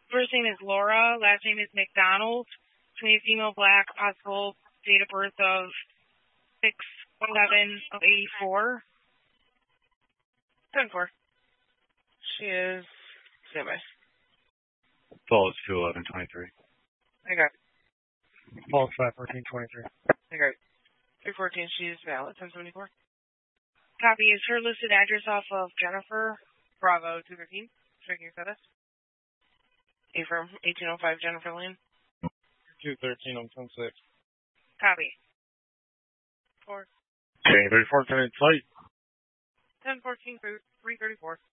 First name is Laura. Last name is McDonald. 20 female, black, possible date of birth of 6/11/84. 10-4. She is standby. Falls 2/11/23. I got it. Falls 5/14/23. I got it. 314, she's valid. 1074. Copy. Is her listed address off of Jennifer Bravo 213? Checking your status. Affirm 1805 Jennifer Lane. 213 on 10-6. Copy. 4. Okay, 34 10 flight. 1014 334.